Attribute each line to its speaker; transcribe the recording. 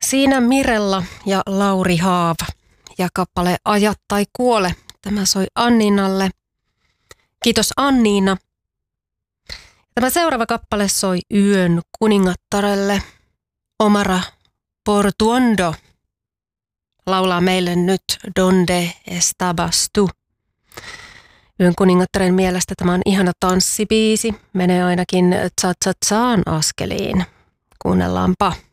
Speaker 1: Siinä Mirella ja Lauri Haava ja kappale Aja tai kuole. Tämä soi Anniinalle. Kiitos Anniina. Tämä seuraava kappale soi Yön kuningattarelle. Omara Portuondo laulaa meille nyt Donde estabas tú. Yön kuningattaren mielestä tämä on ihana tanssibiisi. Menee ainakin cha-cha-chaan askeliin. Kuunnellaanpa.